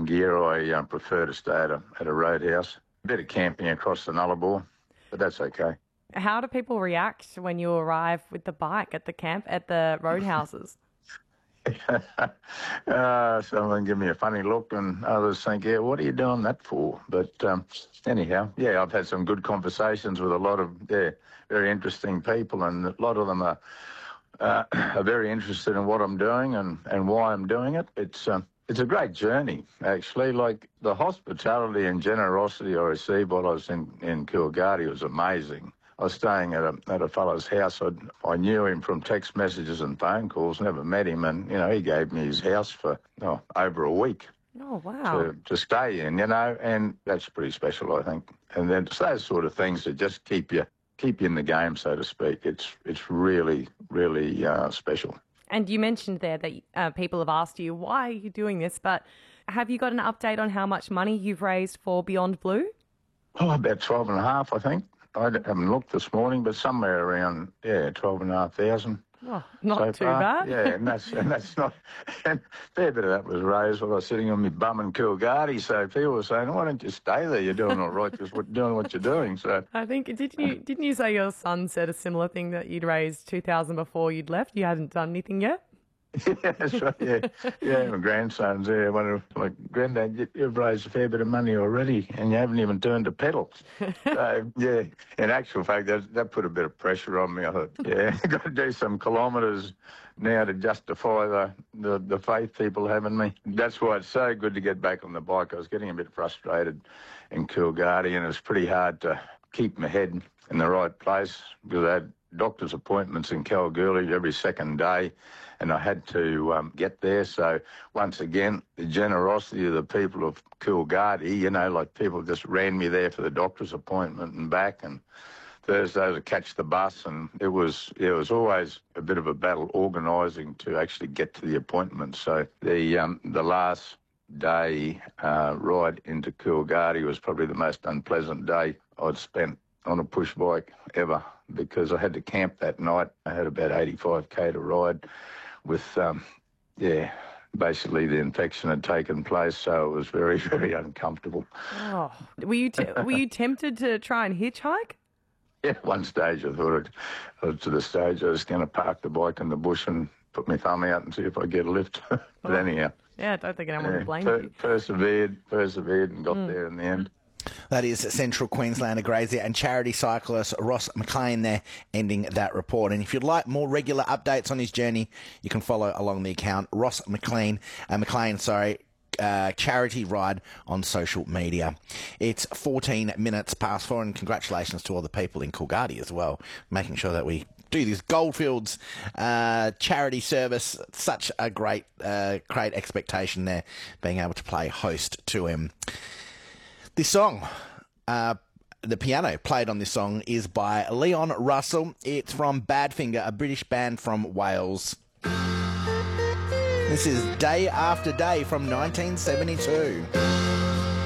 some gear, I prefer to stay at a roadhouse. A bit of camping across the Nullarbor, but that's okay. How do people react when you arrive with the bike at the camp, at the roadhouses? Someone give me a funny look and others think, yeah, what are you doing that for? But anyhow, yeah, I've had some good conversations with a lot of very interesting people, and a lot of them are very interested in what I'm doing and why I'm doing it. It's a great journey, actually. Like, the hospitality and generosity I received while I was in Coolgardie was amazing. I was staying at a fellow's house. I knew him from text messages and phone calls, never met him, and, he gave me his house for over a week. Oh, wow. To stay in, and that's pretty special, I think. And then it's those sort of things that just keep you in the game, so to speak. It's really, really special. And you mentioned there that people have asked you, why are you doing this? But have you got an update on how much money you've raised for Beyond Blue? Oh, about 12,500, I think. I haven't looked this morning, but somewhere around 12,500. Oh, not too bad. Yeah, and that's not. And a fair bit of that was raised while I was sitting on my bum in Coolgardie. So people were saying, "Why don't you stay there? You're doing all right, just doing what you're doing." So I think didn't you say your son said a similar thing, that you'd raised 2,000 before you'd left? You hadn't done anything yet. Yeah, that's right. Yeah. My grandson's there. Like, Granddad, you've raised a fair bit of money already, and you haven't even turned a pedal. So yeah, in actual fact, that put a bit of pressure on me. I thought, I've got to do some kilometres now to justify the faith people have in me. That's why it's so good to get back on the bike. I was getting a bit frustrated in Coolgardie, and it's pretty hard to keep my head in the right place because I had doctor's appointments in Kalgoorlie every second day, and I had to get there. So once again, the generosity of the people of Coolgardie, like people just ran me there for the doctor's appointment and back, and Thursday to catch the bus, and it was always a bit of a battle organising to actually get to the appointment. So the last day ride into Coolgardie was probably the most unpleasant day I'd spent on a push bike ever, because I had to camp that night. I had about 85k to ride with, basically the infection had taken place, so it was very, very uncomfortable. Oh, were you tempted to try and hitchhike? Yeah, at one stage I thought I was going to park the bike in the bush and put my thumb out and see if I get a lift. But anyhow. Yeah, I don't think anyone would blame you. Persevered and got there in the end. That is Central Queenslander grazier and charity cyclist Ross McLean there, ending that report. And if you'd like more regular updates on his journey, you can follow along the account Ross McLean, charity ride on social media. It's 14 minutes past 4, and congratulations to all the people in Coolgardie as well, making sure that we do this Goldfields charity service. Such a great expectation there, being able to play host to him. This song, the piano played on this song is by Leon Russell. It's from Badfinger, a British band from Wales. This is Day After Day from 1972.